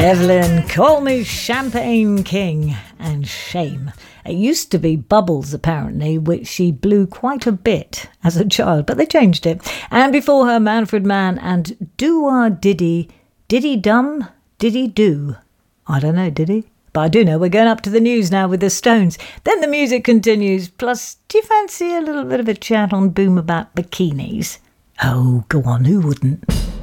Evelyn, Call Me Champagne King, and Shame. It used to be Bubbles, apparently, which she blew quite a bit as a child, but they changed it. And before her, Manfred Mann and Doo-Wah Diddy. Diddy Dum? Diddy Do? I don't know, did he? But I do know we're going up to the news now with the Stones. Then the music continues. Plus, do you fancy a little bit of a chat on Boom about bikinis? Oh, go on, who wouldn't?